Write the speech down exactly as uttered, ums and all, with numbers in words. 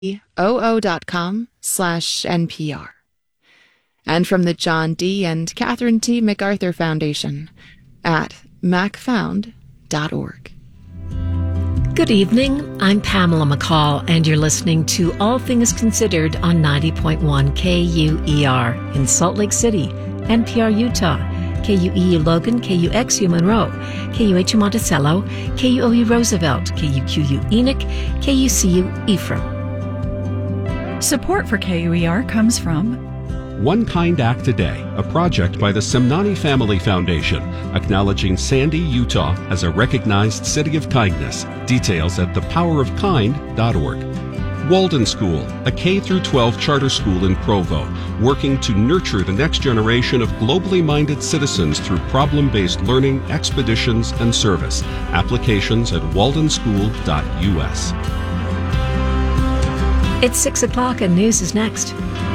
oo.com slash NPR. And from the John D. and Catherine T. MacArthur Foundation at mac found dot org. Good evening. I'm Pamela McCall, and you're listening to All Things Considered on ninety point one K U E R in Salt Lake City, N P R Utah, K U E U Logan, K U X U Monroe, K U H U Monticello, K U O U Roosevelt, K U Q U Enoch, K U C U Ephraim. Support for K U E R comes from One Kind Act a Day, a project by the Semnani Family Foundation, acknowledging Sandy, Utah as a recognized city of kindness. Details at the power of kind dot org. Walden School, a K through twelve charter school in Provo, working to nurture the next generation of globally minded citizens through problem-based learning, expeditions, and service. Applications at walden school dot U S. It's six o'clock and news is next.